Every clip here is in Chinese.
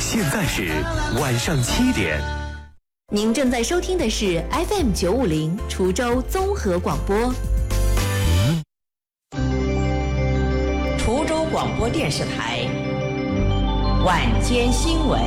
现在是晚上7点。 您正在收听的是 FM 950滁州综合广播。 滁州广播电视台晚间新闻。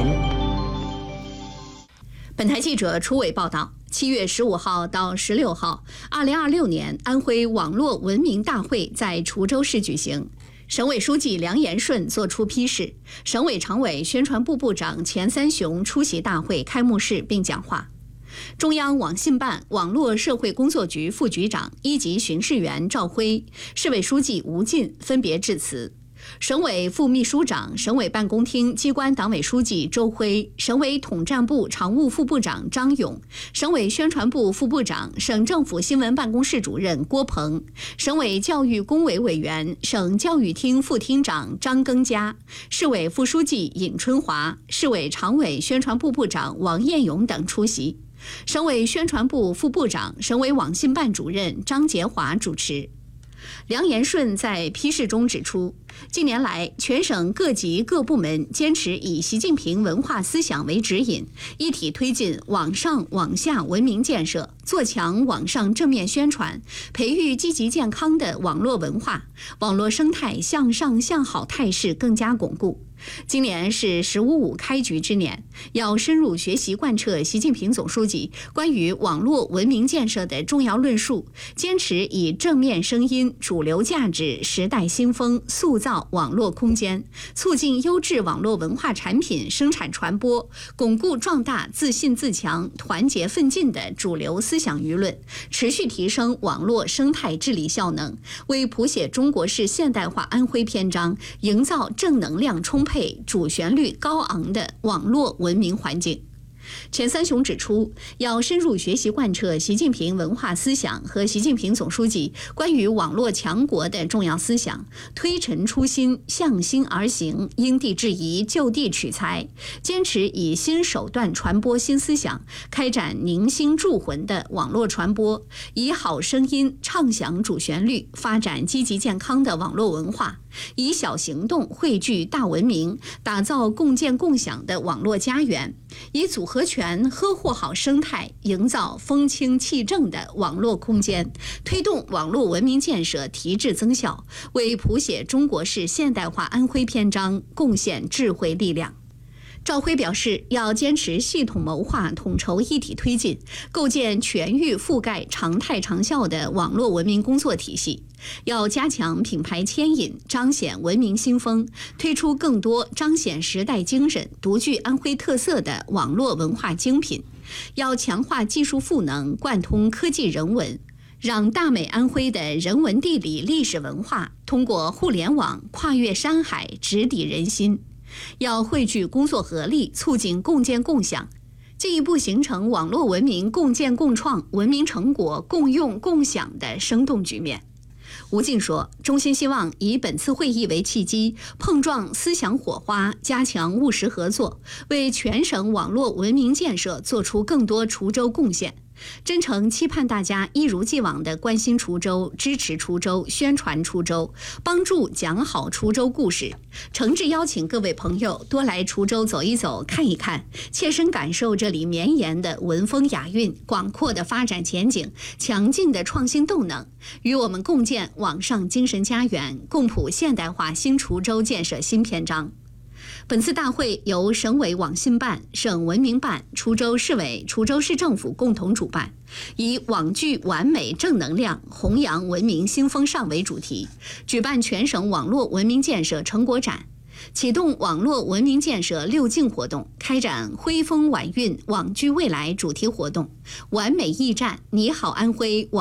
本台记者楚伟报道，7月15号到16号，2026年安徽网络文明大会在滁州市举行。省委书记梁延顺作出批示，省委常委、宣传部部长钱三雄出席大会开幕式并讲话。中央网信办网络社会工作局副局长、1级巡视员赵辉、市委书记吴进分别致辞。省委副秘书长、省委办公厅机关党委书记周辉、省委统战部常务副部长张勇、省委宣传部副部长、省政府新闻办公室主任郭鹏、省委教育工委委员、省教育厅副厅长张庚佳、市委副书记尹春华、市委常委宣传部部长王彦勇等出席。省委宣传部副部长、省委网信办主任张杰华主持。梁延顺在批示中指出，近年来，全省各级各部门坚持以习近平文化思想为指引，一体推进网上网下文明建设，做强网上正面宣传，培育积极健康的网络文化，网络生态向上向好态势更加巩固。今年是“15+5”开局之年，要深入学习贯彻习近平总书记关于网络文明建设的重要论述，坚持以正面声音、主流价值、时代新风塑造网络空间，促进优质网络文化产品生产传播，巩固壮大自信自强、团结奋进的主流思想舆论，持续提升网络生态治理效能，为谱写中国式现代化安徽篇章营造正能量充沛、主旋律高昂的网络文明环境。钱三雄指出，要深入学习贯彻习近平文化思想和习近平总书记关于网络强国的重要思想，推陈出新，向心而行，因地制宜，就地取材，坚持以新手段传播新思想，开展凝心铸魂的网络传播，以好声音唱响主旋律，发展积极健康的网络文化，以小行动汇聚大文明，打造共建共享的网络家园，以组合拳呵护好生态，营造风清气正的网络空间，推动网络文明建设提质增效，为谱写中国式现代化安徽篇章贡献智慧力量。赵辉表示，要坚持系统谋划、统筹一体推进，构建全域覆盖、常态长效的网络文明工作体系。要加强品牌牵引，彰显文明新风，推出更多彰显时代精神、独具安徽特色的网络文化精品。要强化技术赋能，贯通科技人文，让大美安徽的人文地理历史文化通过互联网跨越山海，直抵人心。要汇聚工作合力，促进共建共享，进一步形成网络文明共建共创、文明成果共用共享的生动局面。吴进说，中心希望以本次会议为契机，碰撞思想火花，加强务实合作，为全省网络文明建设做出更多滁州贡献。真诚期盼大家一如既往地关心滁州，支持滁州，宣传滁州，帮助讲好滁州故事。诚挚邀请各位朋友多来滁州走一走、看一看，切身感受这里绵延的文风雅韵、广阔的发展前景、强劲的创新动能，与我们共建网上精神家园，共谱现代化新滁州建设新篇章。本次大会由省委网信办、省文明办、滁州市委、滁州市政府共同主办，以网聚完美正能量，弘扬文明新风尚为主题，举办全省网络文明建设成果展，启动网络文明建设6进活动，开展徽风晚运、网聚未来主题活动，完美驿站，你好安徽